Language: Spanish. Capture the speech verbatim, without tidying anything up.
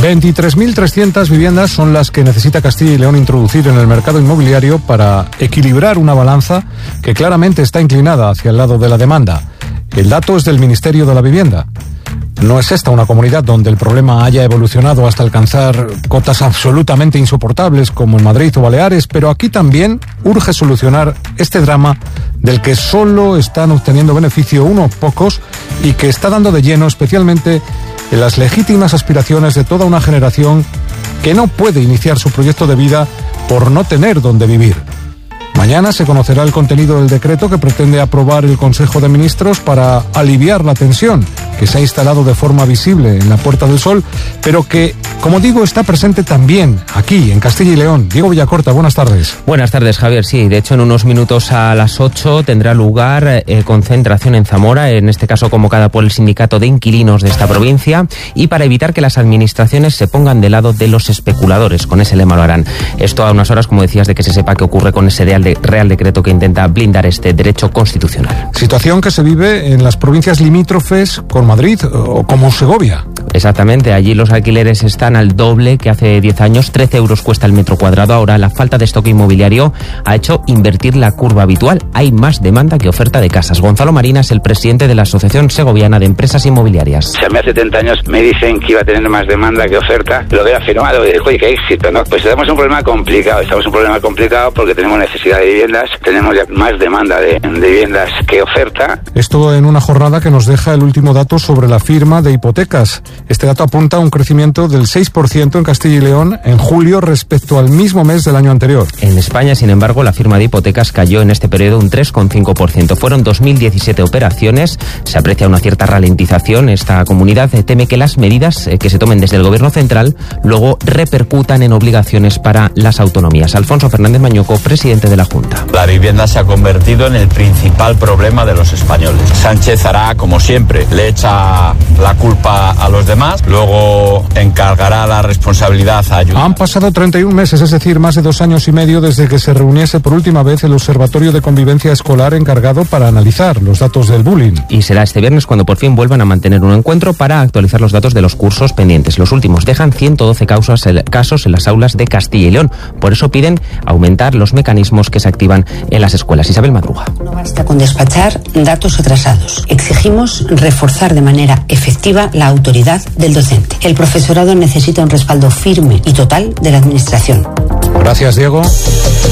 veintitrés mil trescientas viviendas son las que necesita Castilla y León introducir en el mercado inmobiliario para equilibrar una balanza que claramente está inclinada hacia el lado de la demanda. El dato es del Ministerio de la Vivienda. No es esta una comunidad donde el problema haya evolucionado hasta alcanzar cotas absolutamente insoportables como en Madrid o Baleares, pero aquí también urge solucionar este drama del que solo están obteniendo beneficio unos pocos y que está dando de lleno especialmente en las legítimas aspiraciones de toda una generación que no puede iniciar su proyecto de vida por no tener dónde vivir. Mañana se conocerá el contenido del decreto que pretende aprobar el Consejo de Ministros para aliviar la tensión que se ha instalado de forma visible en la Puerta del Sol, pero que, como digo, está presente también aquí, en Castilla y León. Diego Villacorta, buenas tardes. Buenas tardes, Javier. Sí, de hecho, en unos minutos a las ocho tendrá lugar eh, concentración en Zamora, en este caso convocada por el sindicato de inquilinos de esta provincia, y para evitar que las administraciones se pongan del lado de los especuladores. Con ese lema lo harán. Esto a unas horas, como decías, de que se sepa qué ocurre con ese Real, de, Real Decreto que intenta blindar este derecho constitucional. Situación que se vive en las provincias limítrofes con Madrid o como Segovia. Exactamente, allí los alquileres están al doble que hace diez años, trece euros cuesta el metro cuadrado. Ahora la falta de stock inmobiliario ha hecho invertir la curva habitual. Hay más demanda que oferta de casas. Gonzalo Marina es el presidente de la Asociación Segoviana de Empresas Inmobiliarias. Si a mí hace setenta años me dicen que iba a tener más demanda que oferta, lo hubiera firmado y digo, oye, qué éxito, ¿no? Pues tenemos un problema complicado, estamos en un problema complicado porque tenemos necesidad de viviendas, tenemos ya más demanda de, de viviendas que oferta. Esto en una jornada que nos deja el último dato sobre la firma de hipotecas. Este dato apunta a un crecimiento del seis por ciento en Castilla y León en julio respecto al mismo mes del año anterior. En España, sin embargo, la firma de hipotecas cayó en este periodo un tres coma cinco por ciento. Fueron dos mil diecisiete operaciones. Se aprecia una cierta ralentización. Esta comunidad teme que las medidas que se tomen desde el Gobierno central luego repercutan en obligaciones para las autonomías. Alfonso Fernández Mañuco, presidente de la Junta. La vivienda se ha convertido en el principal problema de los españoles. Sánchez hará, como siempre, le echa la culpa a los demás, luego encargará la responsabilidad a ayudar. Han pasado treinta y un meses, es decir, más de dos años y medio desde que se reuniese por última vez el Observatorio de Convivencia Escolar encargado para analizar los datos del bullying. Y será este viernes cuando por fin vuelvan a mantener un encuentro para actualizar los datos de los cursos pendientes. Los últimos dejan ciento doce causas, casos en las aulas de Castilla y León. Por eso piden aumentar los mecanismos que se activan en las escuelas. Isabel Madruga. No basta con despachar datos atrasados. Exigimos reforzar de manera efectiva la autoridad del docente. El profesorado necesita un respaldo firme y total de la administración. Gracias, Diego.